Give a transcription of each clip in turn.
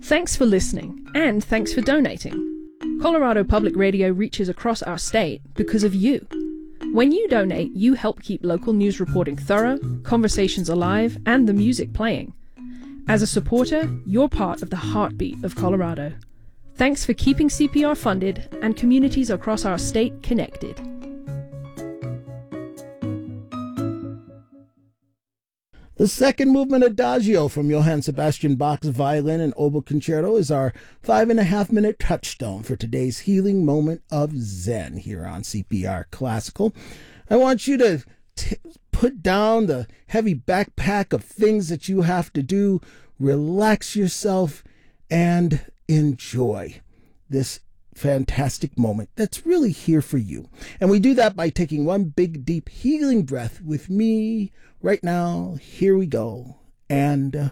Thanks for listening, and thanks for donating. Colorado Public Radio reaches across our state because of you. When you donate, you help keep local news reporting thorough, conversations alive, and the music playing. As a supporter, you're part of the heartbeat of Colorado. Thanks for keeping CPR funded and communities across our state connected. The second movement Adagio from Johann Sebastian Bach's Violin and Oboe Concerto is our 5.5-minute touchstone for today's healing moment of Zen here on CPR Classical. I want you to put down the heavy backpack of things that you have to do, relax yourself, and enjoy this fantastic moment that's really here for you. And we do that by taking one big, deep, healing breath with me right now. Here we go. And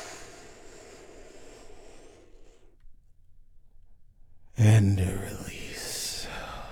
release.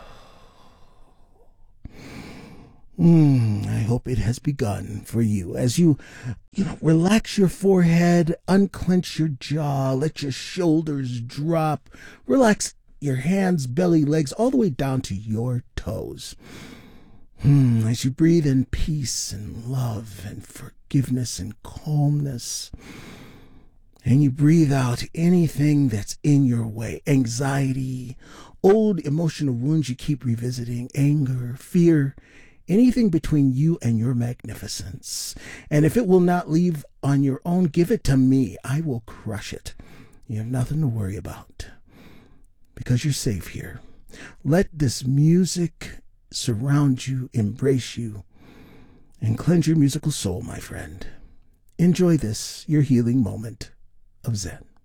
I hope it has begun for you as you relax your forehead, unclench your jaw, let your shoulders drop, relax your hands, belly, legs, all the way down to your toes. As you breathe in peace and love and forgiveness and calmness, and you breathe out anything that's in your way, anxiety, old emotional wounds you keep revisiting, anger, fear, anything between you and your magnificence. And if it will not leave on your own, give it to me. I will crush it. You have nothing to worry about, because you're safe here. Let this music surround you, embrace you, and cleanse your musical soul, my friend. Enjoy this, your healing moment of Zen.